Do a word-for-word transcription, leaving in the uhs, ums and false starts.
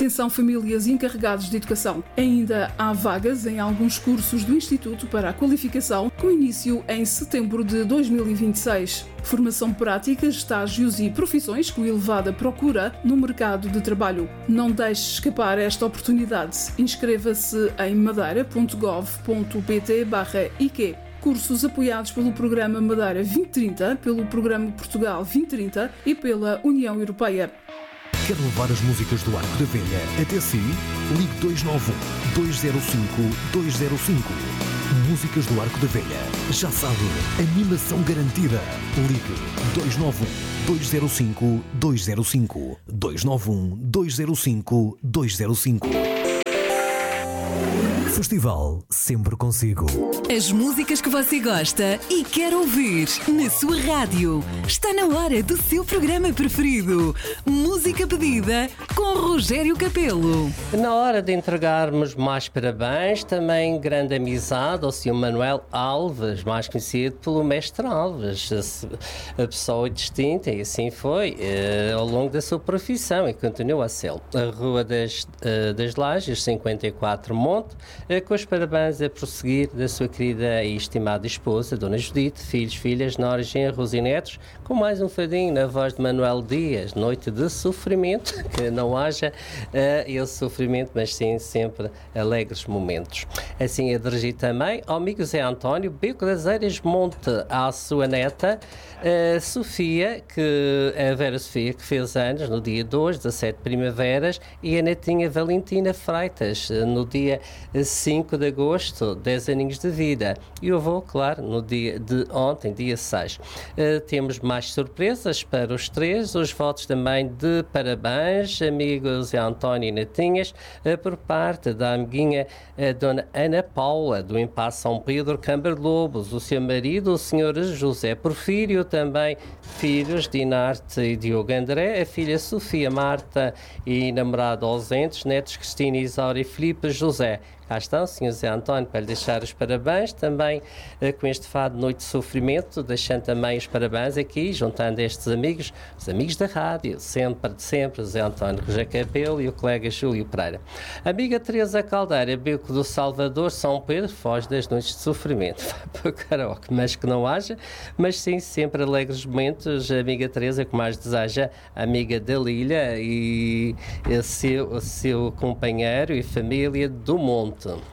Atenção famílias e encarregados de educação. Ainda há vagas em alguns cursos do Instituto para a Qualificação, com início em setembro de dois mil e vinte e seis. Formação prática, estágios e profissões com elevada procura no mercado de trabalho. Não deixe escapar esta oportunidade. Inscreva-se em madeira ponto gov ponto pt barra I Q. Cursos apoiados pelo Programa Madeira vinte trinta, pelo Programa Portugal vinte trinta e pela União Europeia. Quer levar as músicas do Arco da Velha até si? Ligue dois nove um, dois zero cinco, dois zero cinco. Músicas do Arco da Velha. Já sabe, animação garantida. Ligue dois nove um, dois zero cinco, dois zero cinco. dois nove um, dois zero cinco, dois zero cinco. Festival sempre consigo. As músicas que você gosta e quer ouvir na sua rádio. Está na hora do seu programa preferido. Música pedida com Rogério Capelo. Na hora de entregarmos mais parabéns, também grande amizade ao senhor Manuel Alves, mais conhecido pelo Mestre Alves. A pessoa distinta, e assim foi eh, ao longo da sua profissão e continua a ser. A Rua das, eh, das Lajes, cinquenta e quatro Monte, com os parabéns a prosseguir da sua querida e estimada esposa, Dona Judite, filhos, filhas, noras, genros e netos, com mais um fadinho na voz de Manuel Dias, Noite de Sofrimento, que não haja uh, esse sofrimento, mas sim sempre alegres momentos. Assim a dirigir também ao amigo Zé António, Beco das Eiras Monte, à sua neta, uh, Sofia, que a Vera Sofia, que fez anos no dia dois, dezassete primaveras, e a netinha Valentina Freitas, no dia cinco de agosto, dez aninhos de vida. E o avô, claro, no dia de ontem, dia seis. Uh, temos mais surpresas para os três, os votos também de parabéns, amigos Zé António e Netinhas, uh, por parte da amiguinha uh, Dona Ana Paula, do Impasse São Pedro, Câmara de Lobos, o seu marido, o senhor José Porfírio, também filhos Dinarte e Diogo André, a filha Sofia Marta e namorado ausentes, netos Cristina Isaura e Filipe José. Cá estão, senhor Zé António, para lhe deixar os parabéns, também uh, com este fado Noite de Sofrimento, deixando também os parabéns aqui, juntando estes amigos, os amigos da rádio, sempre de sempre, o Zé António Rogério Capelo e o colega Júlio Pereira. Amiga Teresa Caldeira, Beco do Salvador, São Pedro, foge das noites de sofrimento. Vai para o karaoke, mas que não haja, mas sim, sempre alegres momentos. A amiga Teresa, que mais deseja, a amiga da Lília e o seu, o seu companheiro e família do Monte.